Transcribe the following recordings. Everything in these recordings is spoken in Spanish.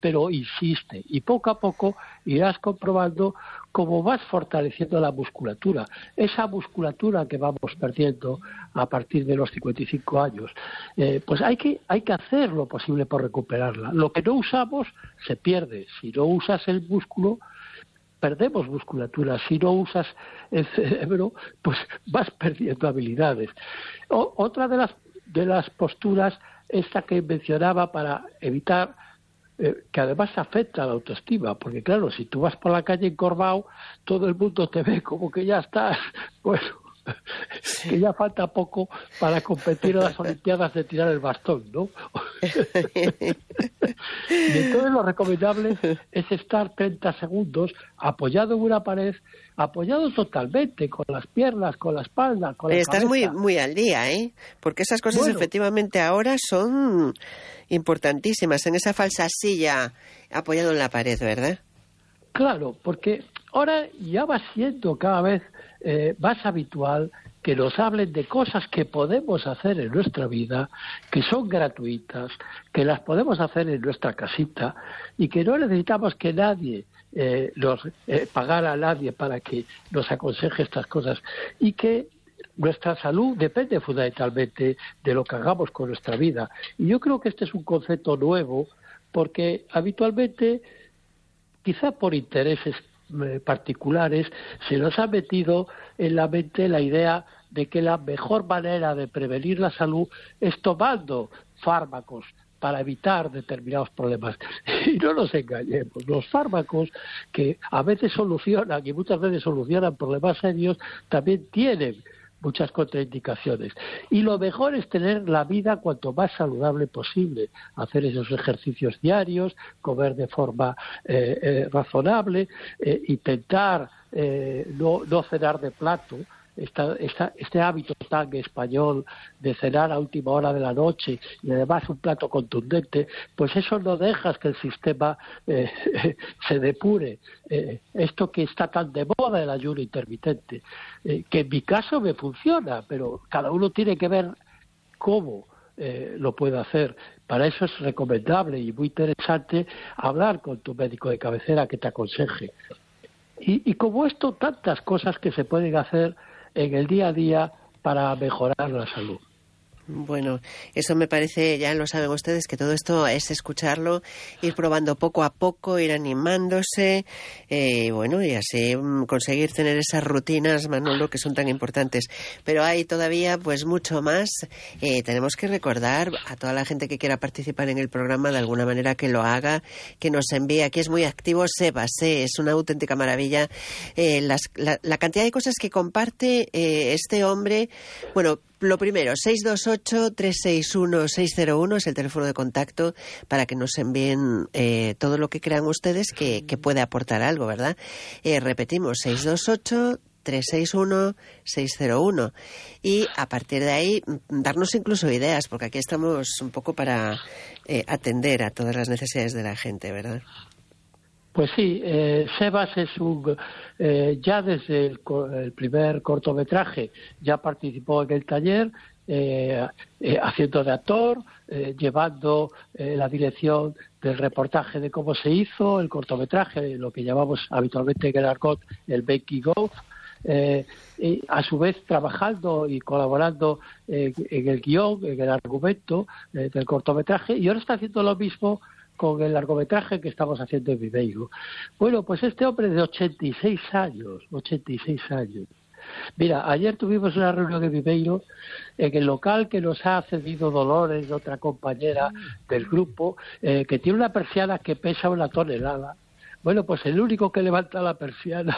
pero insiste, y poco a poco irás comprobando cómo vas fortaleciendo la musculatura, esa musculatura que vamos perdiendo a partir de los 55 años. Pues hay que hacer lo posible por recuperarla. Lo que no usamos se pierde. Si no usas el músculo, perdemos musculatura. Si no usas el cerebro, pues vas perdiendo habilidades. Otra de las posturas, esta que mencionaba para evitar, que además afecta a la autoestima, porque claro, si tú vas por la calle encorvado, todo el mundo te ve como que ya estás, bueno, que ya falta poco para competir en las Olimpiadas de tirar el bastón, ¿no? Y entonces lo recomendable es estar 30 segundos apoyado en una pared, apoyado totalmente, con las piernas, con la espalda, con la cabeza. Estás muy al día, ¿eh? Porque esas cosas efectivamente ahora son importantísimas, en esa falsa silla apoyado en la pared, ¿verdad? Claro, porque ahora ya va siendo cada vez más habitual que nos hablen de cosas que podemos hacer en nuestra vida, que son gratuitas, que las podemos hacer en nuestra casita y que no necesitamos que nadie pagar a nadie para que nos aconseje estas cosas, y que nuestra salud depende fundamentalmente de lo que hagamos con nuestra vida. Y yo creo que este es un concepto nuevo, porque habitualmente, quizá por intereses particulares, se nos ha metido en la mente la idea de que la mejor manera de prevenir la salud es tomando fármacos para evitar determinados problemas. Y no nos engañemos, los fármacos, que a veces solucionan y muchas veces solucionan problemas serios, también tienen muchas contraindicaciones. Y lo mejor es tener la vida cuanto más saludable posible, hacer esos ejercicios diarios, comer de forma razonable, intentar no cenar de plato. Este hábito tan español de cenar a última hora de la noche y además un plato contundente, pues eso no deja que el sistema se depure. Esto que está tan de moda, el ayuno intermitente, que en mi caso me funciona, pero cada uno tiene que ver cómo lo puede hacer. Para eso es recomendable y muy interesante hablar con tu médico de cabecera que te aconseje. Y como esto, tantas cosas que se pueden hacer en el día a día para mejorar la salud. Bueno, eso me parece, ya lo saben ustedes, que todo esto es escucharlo, ir probando poco a poco, ir animándose, bueno, y así conseguir tener esas rutinas, Manolo, que son tan importantes. Pero hay todavía, pues, mucho más. Tenemos que recordar a toda la gente que quiera participar en el programa, de alguna manera, que lo haga, que nos envíe. Aquí es muy activo Sebas, es una auténtica maravilla. La cantidad de cosas que comparte este hombre. Bueno, lo primero, 628-361-601 es el teléfono de contacto para que nos envíen todo lo que crean ustedes que puede aportar algo, ¿verdad? Repetimos, 628-361-601. Y a partir de ahí, darnos incluso ideas, porque aquí estamos un poco para atender a todas las necesidades de la gente, ¿verdad? Pues sí, Sebas es ya desde el primer cortometraje ya participó en el taller, haciendo de actor, llevando la dirección del reportaje de cómo se hizo el cortometraje, lo que llamamos habitualmente en el argot el making of, y a su vez trabajando y colaborando en el guión, en el argumento del cortometraje, y ahora está haciendo lo mismo con el largometraje que estamos haciendo en Viveiro. Bueno, pues este hombre de 86 años. Mira, ayer tuvimos una reunión en Viveiro, en el local que nos ha cedido Dolores, otra compañera del grupo, que tiene una persiana que pesa 1 tonelada. Bueno, pues el único que levanta la persiana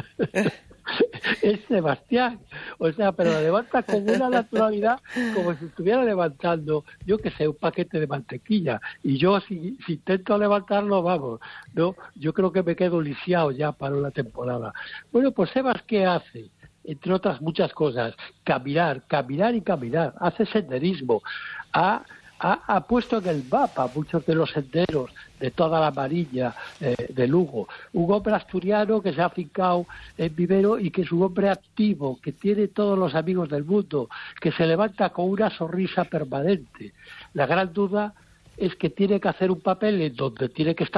es Sebastián, o sea, pero la levanta con una naturalidad como si estuviera levantando, yo que sé, un paquete de mantequilla, y yo si intento levantarlo, vamos, no, yo creo que me quedo lisiado ya para una temporada. Bueno, pues Sebas, ¿qué hace? Entre otras muchas cosas, caminar, hace senderismo, ha puesto en el mapa muchos de los senderos de toda la Marilla de Lugo. Un hombre asturiano que se ha afincado en Viveiro y que es un hombre activo, que tiene todos los amigos del mundo, que se levanta con una sonrisa permanente. La gran duda es que tiene que hacer un papel en donde tiene que estar